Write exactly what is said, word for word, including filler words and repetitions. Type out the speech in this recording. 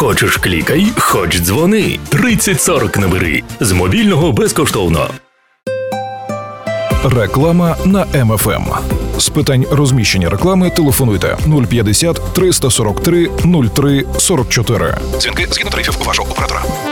Хочеш клікай, хоч дзвони. тридцять сорок набери. З мобільного безкоштовно. Реклама на Ем Еф Ем. З питань розміщення реклами телефонуйте нуль п'ятдесят триста сорок три нуль три сорок чотири. Дзвінки згідно тарифів вашого оператора.